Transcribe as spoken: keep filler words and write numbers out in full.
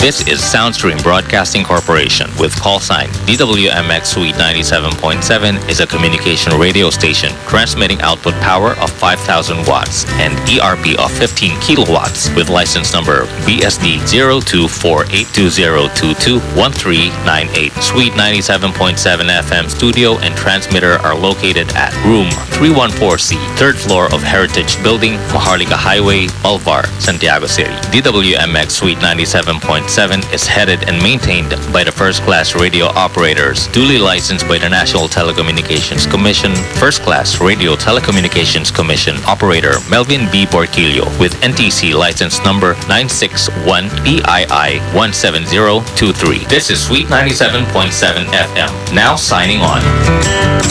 This is Soundstream Broadcasting Corporation with call sign D W M X Suite ninety-seven point seven is a communication radio station transmitting output power of five thousand watts and E R P of fifteen kilowatts with license number B S D zero two four eight two zero two two one three nine eight. Suite ninety-seven point seven F M studio and transmitter are located at room three one four C, third floor of Heritage Building, Maharlika Highway, Malvar, Santiago City. D W M X Suite ninety-seven point seven is headed and maintained by the first-class radio operators, duly licensed by the National Telecommunications Commission, first-class Radio Telecommunications Commission operator Melvin B. Portillo with N T C license number nine six one P I I one seven zero two three. This is Suite ninety-seven point seven F M. Now signing on.